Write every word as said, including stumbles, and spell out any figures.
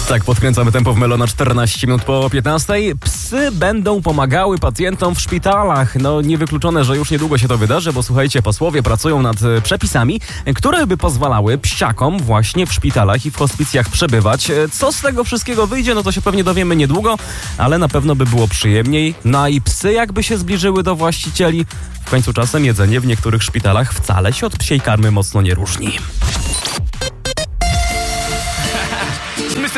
Tak, podkręcamy tempo w Melona czternaście minut po piętnastej. Psy będą pomagały pacjentom w szpitalach. No niewykluczone, że już niedługo się to wydarzy, bo słuchajcie, posłowie pracują nad przepisami, które by pozwalały psiakom właśnie w szpitalach i w hospicjach przebywać. Co z tego wszystkiego wyjdzie, no to się pewnie dowiemy niedługo, ale na pewno by było przyjemniej. No i psy jakby się zbliżyły do właścicieli. W końcu czasem jedzenie w niektórych szpitalach wcale się od psiej karmy mocno nie różni.